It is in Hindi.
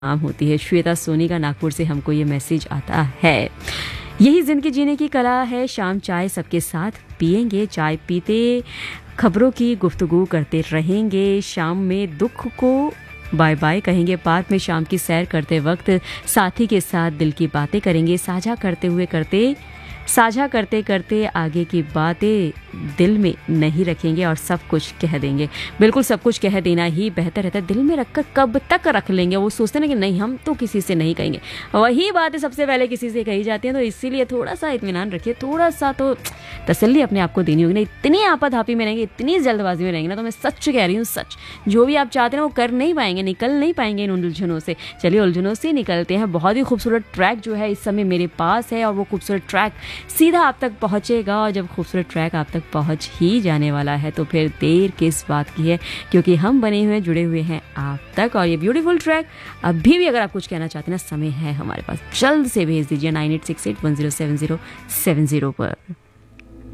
शाम होती है। श्वेता सोनी का नागपुर से हमको ये मैसेज आता है। यही जिंदगी जीने की कला है, शाम चाय सबके साथ पिएंगे, चाय पीते खबरों की गुफ्तगू करते रहेंगे, शाम में दुख को बाय बाय कहेंगे, पार्क में शाम की सैर करते वक्त साथी के साथ दिल की बातें करेंगे, साझा करते करते आगे की बातें दिल में नहीं रखेंगे और सब कुछ कह देंगे। बिल्कुल सब कुछ कह देना ही बेहतर रहता है। दिल में रखकर कब तक रख लेंगे, वो सोचते ना कि नहीं हम तो किसी से नहीं कहेंगे, वही बातें सबसे पहले किसी से कही जाती हैं। तो इसीलिए थोड़ा सा इत्मीनान रखिए, थोड़ा सा तो तसल्ली अपने आप को देनी होगी ना। इतनी आपाधापी में रहेंगे, इतनी जल्दबाजी में रहेंगे ना, तो मैं सच कह रही हूँ, सच जो भी आप चाहते हैं वो कर नहीं पाएंगे, निकल नहीं पाएंगे इन उलझनों से। चलिए उलझनों से निकलते हैं। बहुत ही खूबसूरत ट्रैक जो है इस समय मेरे पास है और वो खूबसूरत ट्रैक सीधा आप तक पहुंचेगा। और जब खूबसूरत ट्रैक आप तक पहुंच ही जाने वाला है तो फिर देर किस बात की है, क्योंकि हम बने हुए जुड़े हुए हैं आप तक। और ये ब्यूटीफुल ट्रैक अभी भी अगर आप कुछ कहना चाहते हैं ना, समय है हमारे पास, जल्द से भेज दीजिए 9868107070 पर।